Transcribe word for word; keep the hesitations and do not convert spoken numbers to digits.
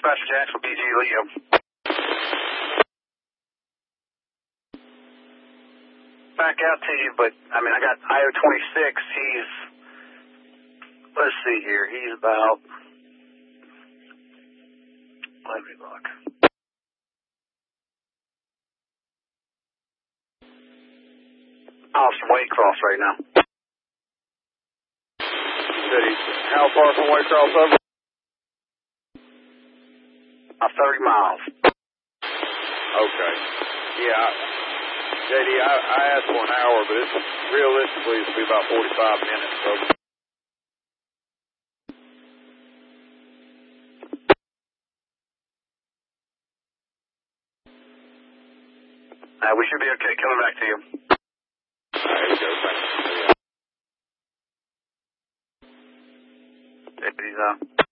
Dispatcher Jackson, B G Leo. Back out to you, but, I mean, I got I O twenty-six. He's, let's see here, he's about, let me look. Officer Waycross right now. You said he's how far from Waycross over? Uh, thirty miles. Okay. Yeah, I, J D, I, I asked for an hour, but it's realistically it's be about forty-five minutes. So. Uh, we should be okay. Coming back to you. All right, here we go. Thanks. Deputies, uh.